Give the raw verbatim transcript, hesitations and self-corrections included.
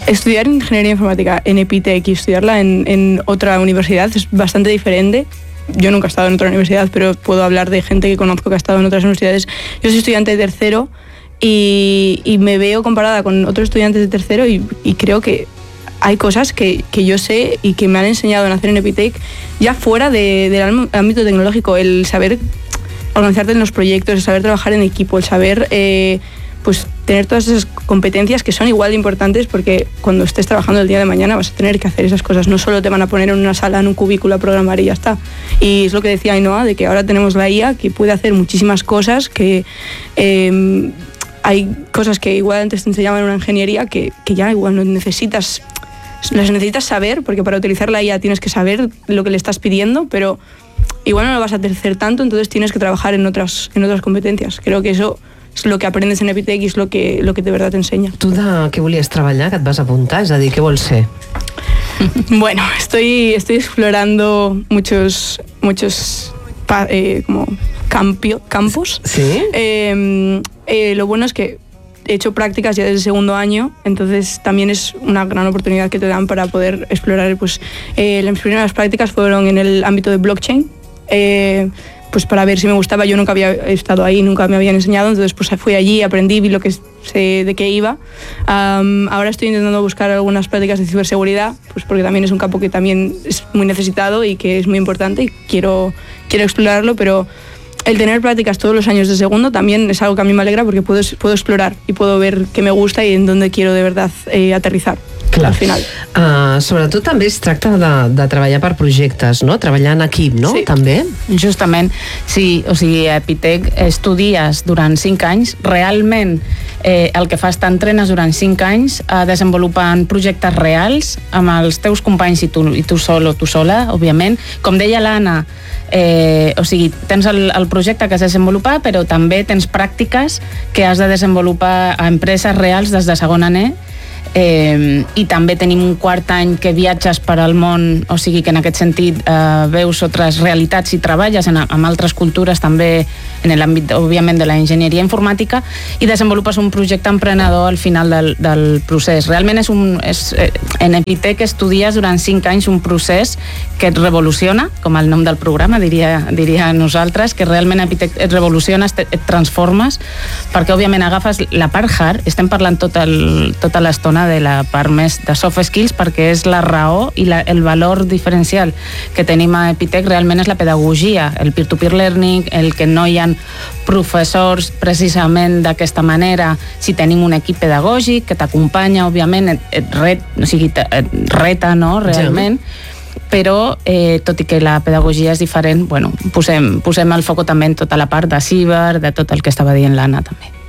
estudiar ingeniería informática en Epitec y estudiarla en, en otra universidad es bastante diferente. Yo nunca he estado en otra universidad, pero puedo hablar de gente que conozco que ha estado en otras universidades. Yo soy estudiante de tercero y, y me veo comparada con otros estudiantes de tercero y, y creo que hay cosas que, que yo sé y que me han enseñado a hacer en Epitec ya fuera de, del ámbito tecnológico, el saber organizarte en los proyectos, el saber trabajar en equipo, el saber eh, pues tener todas esas competencias que son igual de importantes, porque cuando estés trabajando el día de mañana vas a tener que hacer esas cosas, no solo te van a poner en una sala, en un cubículo a programar y ya está. Y es lo que decía Ainhoa, de que ahora tenemos la I A que puede hacer muchísimas cosas, que eh, hay cosas que igual antes te enseñaban en una ingeniería que, que ya igual no necesitas, las necesitas saber, porque para utilizar la I A tienes que saber lo que le estás pidiendo, pero igual no lo vas a hacer tanto, entonces tienes que trabajar en otras, en otras competencias. Creo que eso és el que aprendes en Epitec i és el que, lo que de verdad t'ensenya. Tu de què volies treballar, que et vas apuntar? És a dir, què vols ser? Bueno, estoy, estoy explorando muchos, muchos eh, como campio, campos. ¿Sí? Eh, eh, lo bueno es que he hecho prácticas ya desde el segundo año, entonces también es una gran oportunidad que te dan para poder explorar. Pues, eh, las primeras prácticas fueron en el ámbito de blockchain, eh, pues para ver si me gustaba. Yo nunca había estado ahí, nunca me habían enseñado, entonces pues fui allí, aprendí, vi lo que sé de qué iba. Um, ahora estoy intentando buscar algunas prácticas de ciberseguridad, pues porque también es un campo que también es muy necesitado y que es muy importante y quiero, quiero explorarlo, pero el tener prácticas todos los años de segundo también es algo que a mí me alegra, porque puedo, puedo explorar y puedo ver qué me gusta y en dónde quiero de verdad eh, aterrizar. Clar. Al final. Uh, sobretot també es tracta de, de treballar per projectes, no? Treballar en equip, no? Sí. També? Justament, sí, o sigui, a Epitec estudies durant cinc anys, realment eh, el que fas t'entrenes durant cinc anys eh, desenvolupant projectes reals amb els teus companys i tu, i tu sol o tu sola, òbviament. Com deia l'Anna, eh, o sigui, tens el, el projecte que has de desenvolupar, però també tens pràctiques que has de desenvolupar a empreses reals des de segon anè. Eh, i també tenim un quart any que viatges per al món, o sigui que en aquest sentit eh, veus altres realitats i treballes en, amb altres cultures també en l'àmbit, òbviament, de la enginyeria informàtica, i desenvolupes un projecte emprenedor al final del, del procés. Realment és un, és, eh, en Epitec estudies durant cinc anys un procés que et revoluciona, com el nom del programa diria, diria nosaltres, que realment Epitec et revoluciona, et, et transformes, perquè òbviament agafes la part hard, estem parlant tot el, tota l'estona de la part més de soft skills, perquè és la raó i la, el valor diferencial que tenim a Epitec realment és la pedagogia, el peer-to-peer learning, el que no hi ha professors precisament d'aquesta manera, si tenim un equip pedagògic que t'acompanya, òbviament, et, et, ret, o sigui, et reta, no?, realment, ja. Però eh, tot i que la pedagogia és diferent, bueno, posem, posem el foc també en tota la part de ciber, de tot el que estava dient l'Anna també.